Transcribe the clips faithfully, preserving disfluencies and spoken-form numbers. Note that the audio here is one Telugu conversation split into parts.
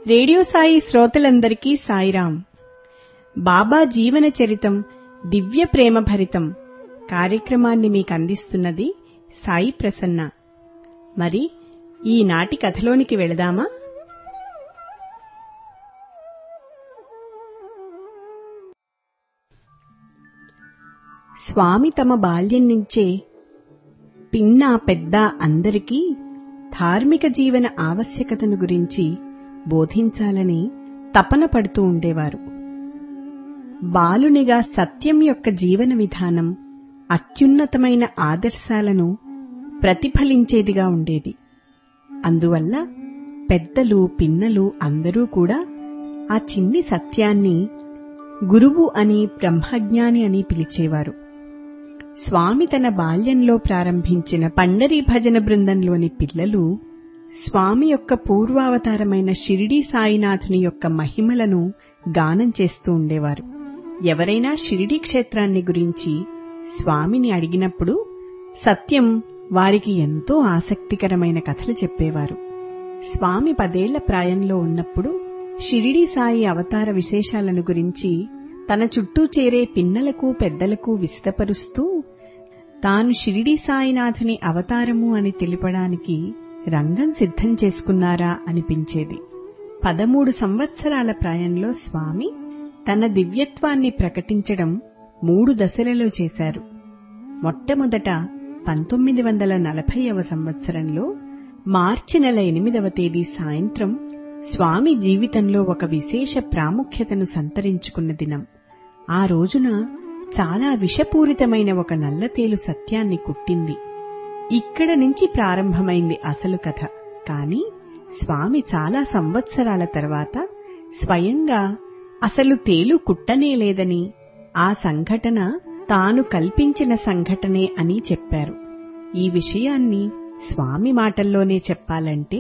రేడియో సాయి శ్రోతలందరికీ సాయిరాం. బాబా జీవన చరితం దివ్య ప్రేమ భరితం కార్యక్రమాన్ని మీకు అందిస్తున్నది సాయి ప్రసన్న. మరి ఈనాటి కథలోనికి వెళదామా? స్వామి తమ బాల్యం నుంచే పిన్న పెద్ద అందరికీ ధార్మిక జీవన ఆవశ్యకతను గురించి బోధించాలని తపన పడుతూ ఉండేవారు. బాలునిగా సత్యం యొక్క జీవన విధానం అత్యున్నతమైన ఆదర్శాలను ప్రతిఫలించేదిగా ఉండేది. అందువల్ల పెద్దలు పిన్నలు అందరూ కూడా ఆ చిన్ని సత్యాన్ని గురువు అని బ్రహ్మజ్ఞాని అని పిలిచేవారు. స్వామి తన బాల్యంలో ప్రారంభించిన పండరీ భజన బృందంలోని పిల్లలు స్వామి యొక్క పూర్వావతారమైన షిరిడీ సాయినాథుని యొక్క మహిమలను గానం చేస్తూ ఉండేవారు. ఎవరైనా షిరిడీ క్షేత్రాన్ని గురించి స్వామిని అడిగినప్పుడు సత్యం వారికి ఎంతో ఆసక్తికరమైన కథలు చెప్పేవారు. స్వామి పదేళ్ల ప్రాయంలో ఉన్నప్పుడు షిరిడీ సాయి అవతార విశేషాలను గురించి తన చుట్టూ చేరే పిన్నలకు పెద్దలకు విశదపరుస్తూ తాను షిరిడీ సాయినాథుని అవతారము అని తెలుపడానికి రంగం సిద్ధం చేసుకున్నారా అనిపించేది. పదమూడు సంవత్సరాల ప్రాయంలో స్వామి తన దివ్యత్వాన్ని ప్రకటించడం మూడు దశలలో చేశారు. మొట్టమొదట పంతొమ్మిది వందల నలభైవ సంవత్సరంలో మార్చి నెల ఎనిమిదవ తేదీ సాయంత్రం స్వామి జీవితంలో ఒక విశేష ప్రాముఖ్యతను సంతరించుకున్న దినం. ఆ రోజున చాలా విషపూరితమైన ఒక నల్లతేలు సత్యాన్ని కుట్టింది. ఇక్కడ నుంచి ప్రారంభమైంది అసలు కథ. కాని స్వామి చాలా సంవత్సరాల తర్వాత స్వయంగా అసలు తేలు కుట్టనేలేదని, ఆ సంఘటన తాను కల్పించిన సంఘటనే అని చెప్పారు. ఈ విషయాన్ని స్వామి మాటల్లోనే చెప్పాలంటే,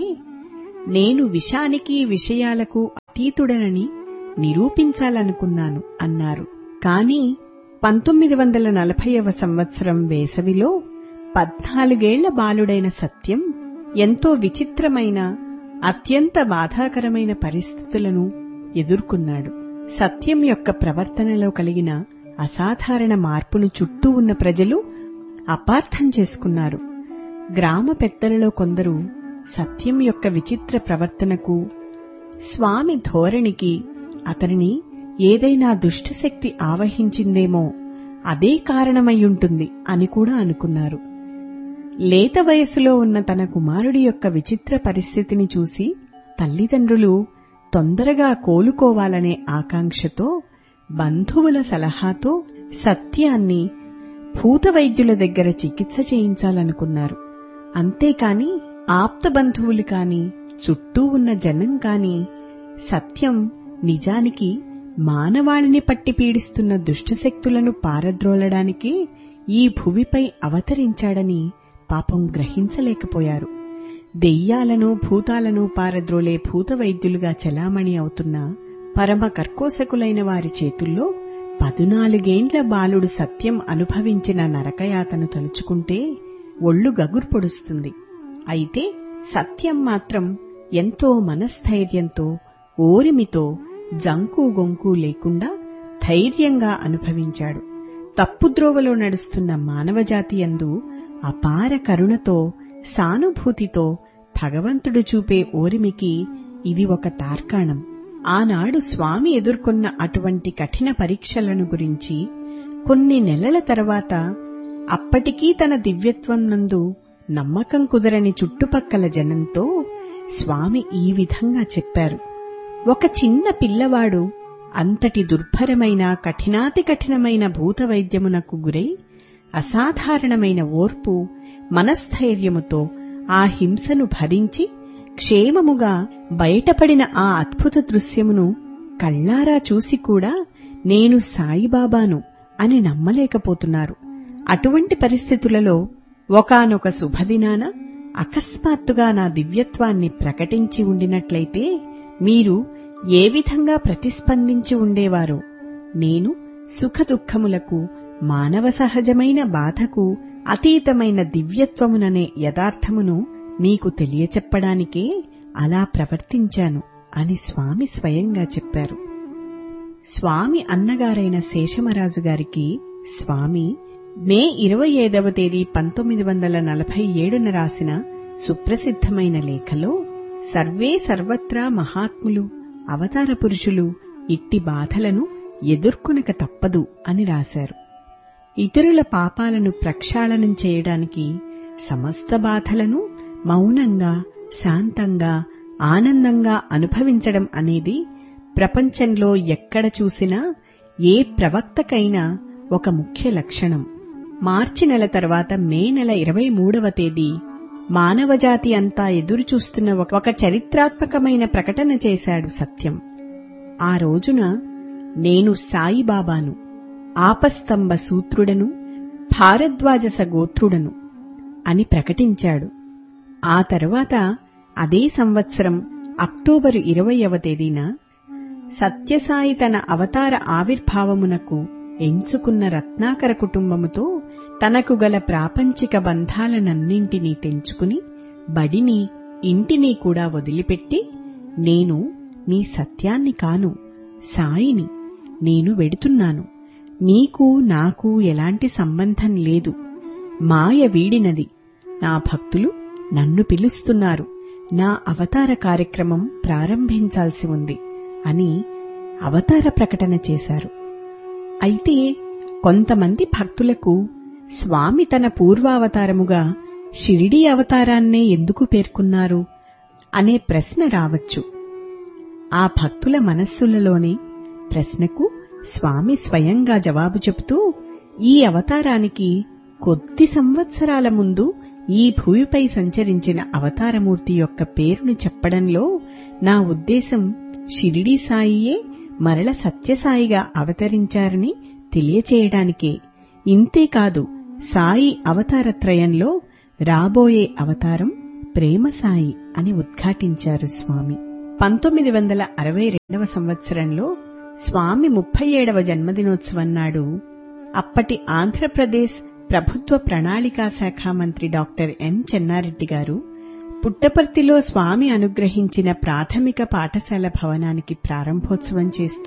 నేను విషానికి విషయాలకు అతీతుడనని నిరూపించాలనుకున్నాను అన్నారు. కాని పంతొమ్మిది వందల నలభైవ సంవత్సరం వేసవిలో పద్నాలుగేళ్ల బాలుడైన సత్యం ఎంతో విచిత్రమైన అత్యంత బాధాకరమైన పరిస్థితులను ఎదుర్కొన్నాడు. సత్యం యొక్క ప్రవర్తనలో కలిగిన అసాధారణ మార్పును చుట్టూ ఉన్న ప్రజలు అపార్థం చేసుకున్నారు. గ్రామ పెద్దలలో కొందరు సత్యం యొక్క విచిత్ర ప్రవర్తనకు, స్వామి ధోరణికి అతనిని ఏదైనా దుష్టశక్తి ఆవహించిందేమో, అదే కారణమయ్యుంటుంది అని కూడా అనుకున్నారు. లేత వయస్సులో ఉన్న తన కుమారుడి యొక్క విచిత్ర పరిస్థితిని చూసి తల్లిదండ్రులు తొందరగా కోలుకోవాలనే ఆకాంక్షతో బంధువుల సలహాతో సత్యాన్ని భూత వైద్యుల దగ్గర చికిత్స చేయించాలనుకున్నారు. అంతేకాని ఆప్త బంధువులు కాని చుట్టూ ఉన్న జనం కాని సత్యం నిజానికి మానవాళిని పట్టి పీడిస్తున్న దుష్టశక్తులను పారద్రోలడానికి ఈ భూమిపై అవతరించాడని పాపం గ్రహించలేకపోయారు. దెయ్యాలను భూతాలను పారద్రోలే భూత వైద్యులుగా చలామణి అవుతున్న పరమ కర్కోశకులైన వారి చేతుల్లో పదునాలుగేండ్ల బాలుడు సత్యం అనుభవించిన నరకయాతను తలుచుకుంటే ఒళ్లు గగురు పొడుస్తుంది. అయితే సత్యం మాత్రం ఎంతో మనస్థైర్యంతో, ఓరిమితో, జంకు గొంకు లేకుండా ధైర్యంగా అనుభవించాడు. తప్పుద్రోవలో నడుస్తున్న మానవజాతి యందు అపార కరుణతో, సానుభూతితో భగవంతుడు చూపే ఓరిమికి ఇది ఒక తార్కాణం. ఆనాడు స్వామి ఎదుర్కొన్న అటువంటి కఠిన పరీక్షలను గురించి కొన్ని నెలల తర్వాత అప్పటికీ తన దివ్యత్వం నందు నమ్మకం కుదరని చుట్టుపక్కల జనంతో స్వామి ఈ విధంగా చెప్పారు. ఒక చిన్న పిల్లవాడు అంతటి దుర్భరమైన కఠినాతి కఠినమైన భూత వైద్యమునకు గురై అసాధారణమైన ఓర్పు, మనస్థైర్యముతో ఆ హింసను భరించి క్షేమముగా బయటపడిన ఆ అద్భుత దృశ్యమును కళ్లారా చూసి కూడా నేను సాయిబాబాను అని నమ్మలేకపోతున్నారు. అటువంటి పరిస్థితులలో ఒకానొక శుభదినాన అకస్మాత్తుగా నా దివ్యత్వాన్ని ప్రకటించి ఉండినట్లయితే మీరు ఏ విధంగా ప్రతిస్పందించి ఉండేవారో, నేను సుఖదుఖములకు, మానవ సహజమైన బాధకు అతీతమైన దివ్యత్వముననే యథార్థమును మీకు తెలియచెప్పడానికే అలా ప్రవర్తించాను అని స్వామి స్వయంగా చెప్పారు. స్వామి అన్నగారైన శేషమరాజు గారికి స్వామి మే ఇరవై ఐదవ తేదీ పంతొమ్మిది వందల నలభై ఏడున రాసిన సుప్రసిద్ధమైన లేఖలో సర్వే సర్వత్రా మహాత్ములు అవతార పురుషులు ఇట్టి బాధలను ఎదుర్కొనక తప్పదు అని రాశారు. ఇతరుల పాపాలను ప్రక్షాళనం చేయడానికి సమస్త బాధలను మౌనంగా శాంతంగా ఆనందంగా అనుభవించడం అనేది ప్రపంచంలో ఎక్కడ చూసినా ఏ ప్రవక్తకైనా ఒక ముఖ్య లక్షణం. మార్చి నెల తర్వాత మే నెల ఇరవై మూడవ తేదీ మానవజాతి అంతా ఎదురుచూస్తున్న ఒక చరిత్రాత్మకమైన ప్రకటన చేశాడు సత్యం. ఆ రోజున నేను సాయిబాబాను, ఆపస్తంభ సూత్రుడను, భారద్వాజస గోత్రుడను అని ప్రకటించాడు. ఆ తర్వాత అదే సంవత్సరం అక్టోబరు ఇరవైవ తేదీన సత్యసాయి తన అవతార ఆవిర్భావమునకు ఎంచుకున్న రత్నాకర కుటుంబముతో తనకు గల ప్రాపంచిక బంధాలనన్నింటినీ తెంచుకుని బడిని ఇంటిని కూడా వదిలిపెట్టి, నేను నీ సత్యాన్ని కాను, సాయిని, నేను వెడుతున్నాను, నీకు నాకు ఎలాంటి సంబంధం లేదు, మాయ వీడినది, నా భక్తులు నన్ను పిలుస్తున్నారు, నా అవతార కార్యక్రమం ప్రారంభించాల్సి ఉంది అని అవతార ప్రకటన చేశారు. అయితే కొంతమంది భక్తులకు స్వామి తన పూర్వావతారముగా షిరిడీ అవతారాన్నే ఎందుకు పేర్కొన్నారు అనే ప్రశ్న రావచ్చు. ఆ భక్తుల మనస్సులలోని ప్రశ్నకు స్వామి స్వయంగా జవాబు చెబుతూ, ఈ అవతారానికి కొద్ది సంవత్సరాల ముందు ఈ భూమిపై సంచరించిన అవతారమూర్తి యొక్క పేరును చెప్పడంలో నా ఉద్దేశం షిరిడీ సాయియే మరల సత్యసాయిగా అవతరించారని తెలియచేయడానికే. ఇంతేకాదు, సాయి అవతారత్రయంలో రాబోయే అవతారం ప్రేమసాయి అని ఉద్ఘాటించారు స్వామి. పంతొమ్మిది వందల అరవై రెండవ సంవత్సరంలో స్వామి ముప్పై ఏడవ జన్మదినోత్సవం నాడు అప్పటి ఆంధ్రప్రదేశ్ ప్రభుత్వ ప్రణాళికా శాఖ మంత్రి డాక్టర్ ఎం చెన్నారెడ్డి గారు పుట్టపర్తిలో స్వామి అనుగ్రహించిన ప్రాథమిక పాఠశాల భవనానికి ప్రారంభోత్సవం చేస్తూ,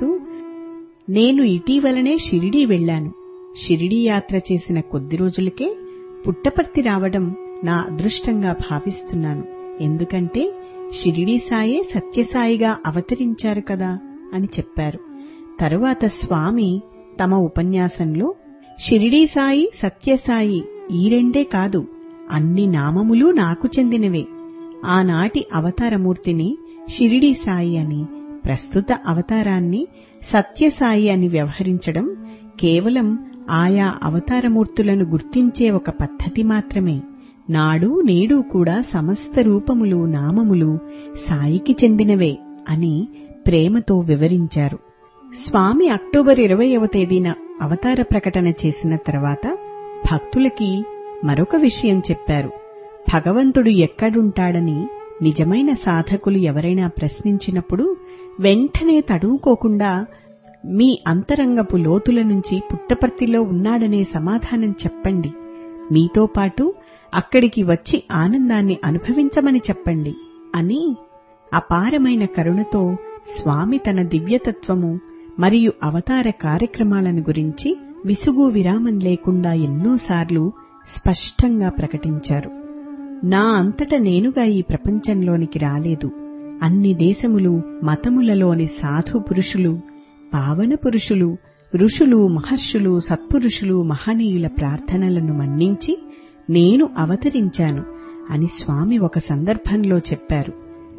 నేను ఇటీవలనే షిరిడీ వెళ్లాను. షిరిడీ యాత్ర చేసిన కొద్ది రోజులకే పుట్టపర్తి రావడం నా అదృష్టంగా భావిస్తున్నాను. ఎందుకంటే షిరిడీ సాయే సత్యసాయిగా అవతరించారు కదా అని చెప్పారు. తరువాత స్వామి తమ ఉపన్యాసంలో షిరిడీ సాయి, సత్యసాయి ఈ రెండే కాదు, అన్ని నామములు నాకు చెందినవే. ఆనాటి అవతారమూర్తిని షిరిడీ సాయి అని, ప్రస్తుత అవతారాన్ని సత్యసాయి అని వ్యవహరించడం కేవలం ఆయా అవతారమూర్తులను గుర్తించే ఒక పద్ధతి మాత్రమే. నాడు నేడు కూడా సమస్త రూపములు నామములు సాయికి చెందినవే అని ప్రేమతో వివరించారు. స్వామి అక్టోబర్ ఇరవైవ తేదీన అవతార ప్రకటన చేసిన తర్వాత భక్తులకి మరొక విషయం చెప్పారు. భగవంతుడు ఎక్కడుంటాడని నిజమైన సాధకులు ఎవరైనా ప్రశ్నించినప్పుడు వెంటనే తడువుకోకుండా మీ అంతరంగపు లోతుల నుంచి పుట్టపర్తిలో ఉన్నాడనే సమాధానం చెప్పండి. మీతో పాటు అక్కడికి వచ్చి ఆనందాన్ని అనుభవించమని చెప్పండి అని అపారమైన కరుణతో స్వామి తన దివ్యతత్వము మరియు అవతార కార్యక్రమాలను గురించి విసుగు విరామం లేకుండా ఎన్నోసార్లు స్పష్టంగా ప్రకటించారు. నా అంతట నేనుగా ఈ ప్రపంచంలోనికి రాలేదు. అన్ని దేశములు మతములలోని సాధు పురుషులు, పావన పురుషులు, ఋషులు, మహర్షులు, సత్పురుషులు, మహనీయుల ప్రార్థనలను మన్నించి నేను అవతరించాను అని స్వామి ఒక సందర్భంలో చెప్పారు.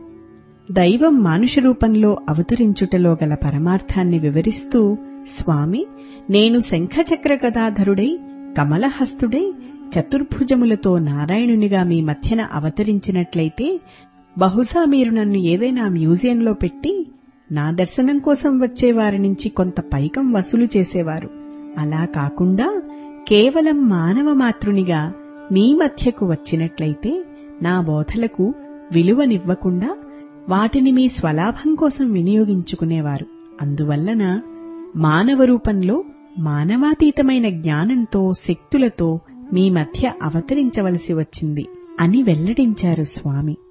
దైవం మానుష రూపంలో అవతరించుటలో గల పరమార్థాన్ని వివరిస్తూ స్వామి, నేను శంఖచక్ర గదాధరుడై కమలహస్తుడై చతుర్భుజములతో నారాయణునిగా మీ మధ్యన అవతరించినట్లయితే బహుశా మీరు నన్ను ఏదైనా మ్యూజియంలో పెట్టి నా దర్శనం కోసం వచ్చేవారి నుంచి కొంత పైకం వసూలు చేసేవారు. అలా కాకుండా కేవలం మానవ మాతృనిగా మీ మధ్యకు వచ్చినట్లయితే నా బోధలకు విలువనివ్వకుండా వాటిని మీ స్వలాభం కోసం వినియోగించుకునేవారు. అందువల్లన మానవ రూపంలో మానవాతీతమైన జ్ఞానంతో శక్తులతో మీ మధ్య అవతరించవలసి వచ్చింది అని వెల్లడించారు స్వామి.